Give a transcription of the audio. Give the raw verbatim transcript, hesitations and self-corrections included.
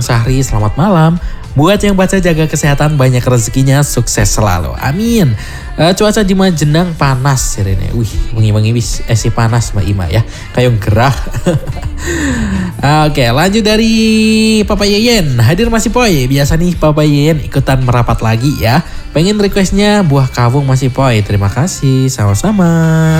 Sahri, selamat malam. Buat yang baca jaga kesehatan, banyak rezekinya, sukses selalu. Amin. Uh, cuaca di Majenang panas sirene. Wih, wengi-wengi wis esi panas Mbak Ima ya. Kayak gerah. Oke, lanjut dari Papa Yeyen. Hadir masih Poy. Biasa nih Papa Yeyen ikutan merapat lagi ya. Pengen requestnya buah kawung masih Poy. Terima kasih, sama-sama.